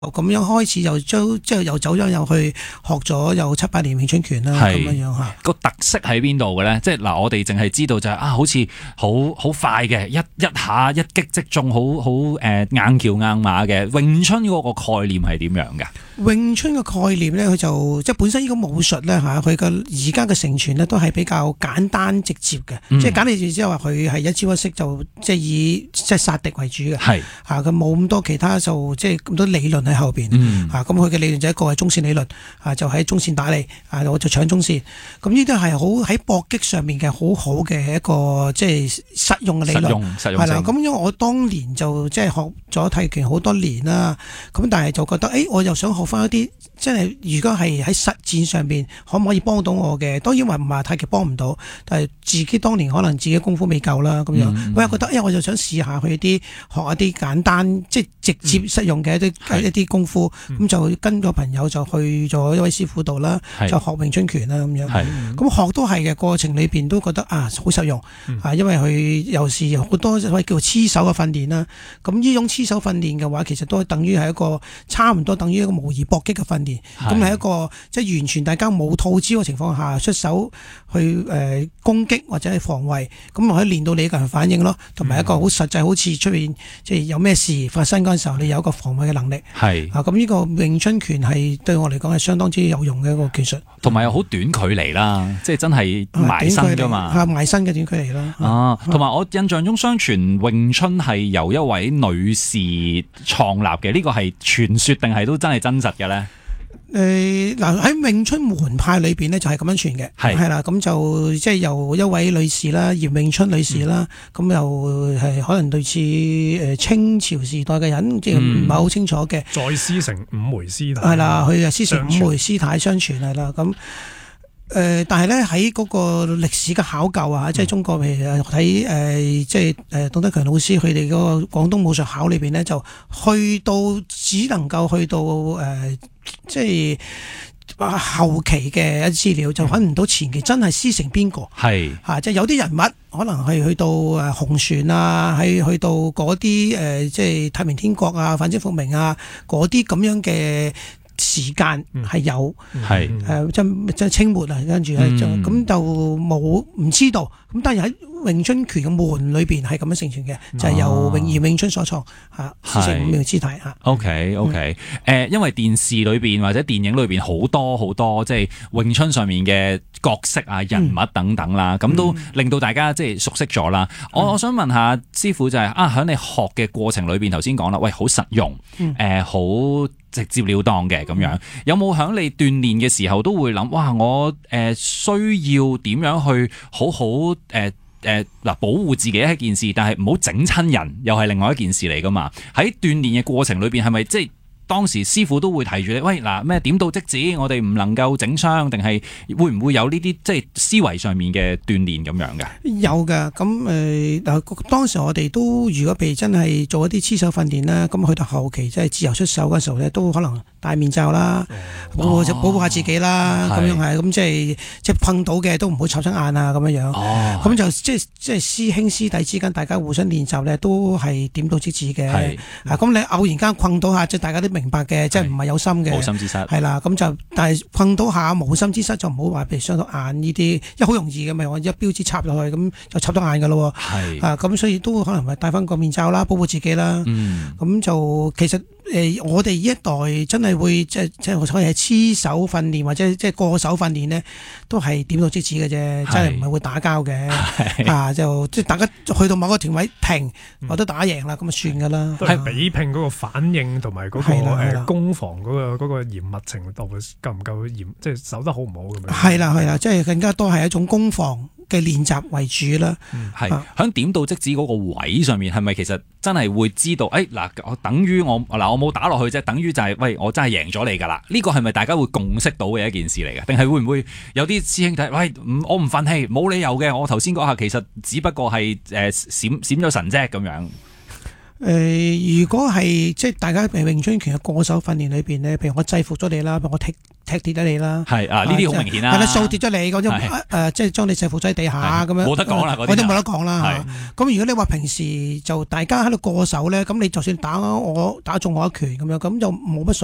咁樣開始又即係又走咗又去學咗有7-8年詠春拳啦，咁樣樣嚇。 個特色喺邊度嘅咧？即係嗱，我哋淨係知道就係好似好快嘅，一下一擊即中，好硬橋硬馬嘅。詠春嗰個概念係點樣㗎？ 詠春嘅概念咧，佢就即係本身呢個武術咧嚇，佢嘅而家嘅承傳咧都係比較簡單直接嘅，即係簡單直接即係話佢係一招一式就即係以即係殺敵為主嘅，係嚇佢冇咁多其他就即係咁多理論喺後邊嚇。咁佢嘅理論就一個係中線理論嚇，就喺中線打你我就搶中線。咁呢啲係好喺搏擊上面嘅好好嘅一個即係實用嘅理論，係啦。咁因為我當年就即係學咗太極拳好多年啦，咁但係就覺得我又想學翻一啲，即係如果係喺實戰上邊可唔可以幫到我嘅？當然話唔係太極幫唔到，但係自己當年可能自己功夫未夠啦咁樣。我又覺得我就想試下去學一啲簡單即係直接實用嘅一啲功夫，咁就跟個朋友就去咗一位師傅度啦，就學詠春拳啦咁樣。咁學都係嘅過程裏邊都覺得好實用因為佢有時好多所謂叫黐手嘅訓練啦。咁呢種黐手訓練嘅話，其實都等於係一個差唔多等於一個模擬搏擊嘅訓練。咁係一個即係完全大家冇套招嘅情況下出手去攻擊或者係防衛，咁可以練到你個人反應咯，同埋一個好實際，好似出面即係有咩事發生嗰陣時候，你有一個防衛嘅能力。咁呢個詠春拳係對我嚟講係相當之有用嘅一個技術，同埋又好短距離啦，即係真係埋身㗎嘛，埋身嘅短距離啦。 同埋我印象中相傳詠春係由一位女士創立嘅，呢個係傳說定係都真係真實嘅咧？ 喺詠春門派裏邊呢，就係咁樣傳嘅，係啦，咁就即係由一位女士啦，嚴詠春女士啦，咁又係可能類似清朝時代嘅人，即係唔係好清楚嘅。 再師承五枚師太， 係啦，佢係師承五枚師太相傳係啦，咁。但係咧喺嗰個歷史嘅考究啊，即係中國譬如睇即係董德強老師佢哋嗰個廣東武術考裏邊呢，就去到只能夠去到即係後期嘅一資料，就揾唔到前期真係師承邊個即係有啲人物可能係去到紅船啊，去到嗰啲即係太平天國啊、反清復明啊嗰啲咁樣嘅。時間係有即係清末啊，跟住咁就冇唔知道。咁但係喺詠春拳嘅門裏邊係咁樣承傳嘅，就係由嚴詠春所創師承五枚師太嚇。 OK，因為電視裏邊或者電影裏邊好多即係詠春上面嘅角色啊、人物等等啦，咁都令到大家即係熟悉咗啦。我想問下師傅就係喺你學嘅過程裏邊，頭先講啦，喂，好實用，好直接了當嘅咁樣，有冇喺你鍛鍊嘅時候都會諗，哇！我需要點樣去好好保護自己一件事，但係唔好整親人，又係另外一件事嚟噶嘛？喺鍛鍊嘅過程裏邊，係咪即係當時師傅都會提住你，喂嗱咩點到即止，我哋唔能夠整傷，定係會唔會有呢啲即係思維上面嘅鍛鍊咁樣嘅？ 有㗎，咁當時我哋都如果譬如真係做一啲黐手訓練啦，咁去到後期即係自由出手嗰時候咧，都可能戴面罩啦，保護下自己啦，咁樣係咁即係碰到嘅都唔好插親眼啊咁樣樣。咁就即係師兄師弟之間大家互相練習咧，都係點到即止嘅。咁你偶然間困到下，即係大家都明白嘅，即係唔係有心嘅， 無心之失係啦。咁就但係困到下無心之失就唔好話譬如傷到眼呢啲，因為好容易嘅，咪我一標誌插落去咁就插到眼㗎咯。咁所以都可能係戴翻個面罩啦，保護自己啦。咁就其實我哋呢一代真係會即係所謂係黐手訓練或者即係過手訓練呢，都係點到即止嘅啫，真係唔係會打交嘅。就即係大家去到某個段位停，我都打贏啦，咁就算㗎啦。 都係比拼嗰個反應同埋嗰個攻防嗰個嚴密程度夠唔夠嚴，即係守得好唔好咁樣。係啦，即係更加多係一種攻防嘅練習為主啦。 喺點到即止嗰個位上面，係咪其實真係會知道？等於我冇打落去啫，等於就係喂，我真係贏咗你㗎啦。呢個係咪大家會共識到嘅一件事嚟嘅？定係會唔會有啲師兄睇？喂，我唔忿氣，冇理由嘅。我頭先嗰下其實只不過係閃咗神啫咁樣。 如果係即係大家詠春拳嘅過手訓練裏邊咧，譬如我制服咗你啦，譬如我踢跌咗你啦， 係啊，呢啲好明顯啦， 係啦，掃跌咗你嗰種即係將你制服咗喺地下咁樣， 冇得講啦， 我都冇得講啦。咁如果你話平時就大家喺度過手咧，咁你就算打中我一拳咁樣，咁就冇乜所謂。